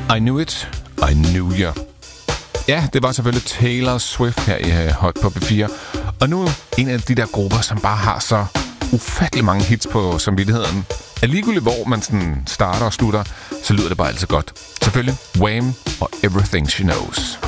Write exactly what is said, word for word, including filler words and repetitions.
I Knew It, I Knew You. Ja, det var selvfølgelig Taylor Swift her i Hot på B fire. Og nu en af de der grupper, som bare har så ufattelig mange hits på samvittigheden. At ligegyldigt hvor man sådan starter og slutter, så lyder det bare altid godt. Selvfølgelig Wham! Og Everything She Knows.